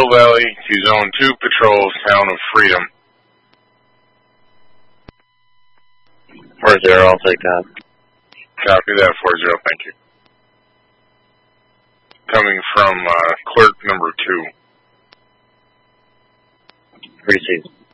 Hill Valley to Zone 2 Patrol, Town of Freedom. 4-0, I'll take that. Copy that, 4-0, thank you. Coming from clerk number 2. Received.